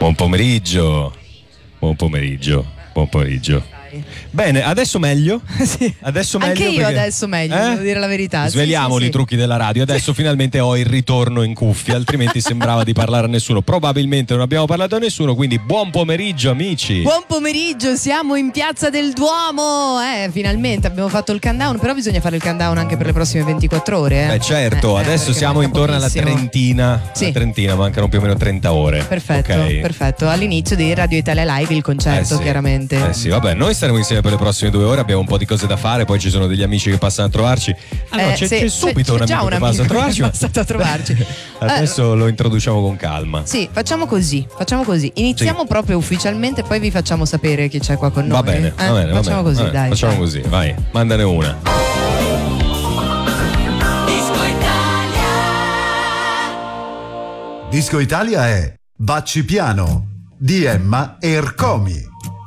Buon pomeriggio. Buon pomeriggio. Buon pomeriggio. Bene, adesso meglio? Sì. Adesso meglio anche io perché... adesso meglio, devo dire la verità. Sveliamoli i trucchi della radio. Adesso finalmente ho il ritorno in cuffia, altrimenti sembrava di parlare a nessuno. Probabilmente non abbiamo parlato a nessuno, quindi buon pomeriggio amici. Buon pomeriggio, siamo in Piazza del Duomo. Finalmente abbiamo fatto il countdown, però bisogna fare il countdown anche per le prossime 24 ore. Certo, adesso siamo intorno alla trentina. Sì. Alla trentina, mancano più o meno 30 ore. Perfetto, okay. Perfetto. All'inizio di Radio Italia Live il concerto, sì. chiaramente. Sì, vabbè, noi staremo insieme per le prossime 2 ore, abbiamo un po' di cose da fare, poi ci sono degli amici che passano a trovarci. Allora, c'è subito un amico che passa a trovarci. È passato a trovarci. Adesso lo introduciamo con calma. Sì, facciamo così. Iniziamo proprio ufficialmente, poi vi facciamo sapere chi c'è qua con noi. Va bene, facciamo così, va bene, dai. Facciamo così, vai, mandane una. Disco Italia è Bacci Piano di Emma e Ercomi.